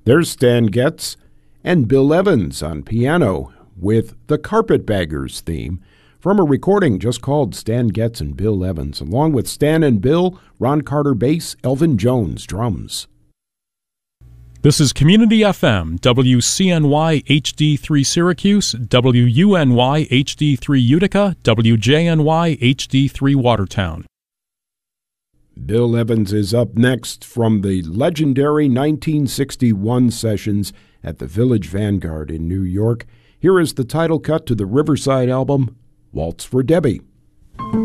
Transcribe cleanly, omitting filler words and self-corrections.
There's Stan Getz and Bill Evans on piano with the Carpetbaggers theme from a recording just called Stan Getz and Bill Evans, along with Stan and Bill, Ron Carter bass, Elvin Jones drums. This is Community FM, WCNY HD3 Syracuse, WUNY HD3 Utica, WJNY HD3 Watertown. Bill Evans is up next from the legendary 1961 sessions at the Village Vanguard in New York. Here is the title cut to the Riverside album, Waltz for Debbie.